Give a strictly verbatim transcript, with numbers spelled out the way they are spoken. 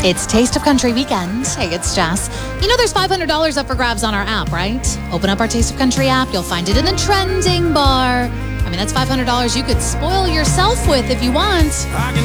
It's Taste of Country weekend. Hey, it's Jess. You know there's five hundred dollars up for grabs on our app, right? Open up our Taste of Country app. You'll find it in the trending bar. I mean, that's five hundred dollars you could spoil yourself with if you want.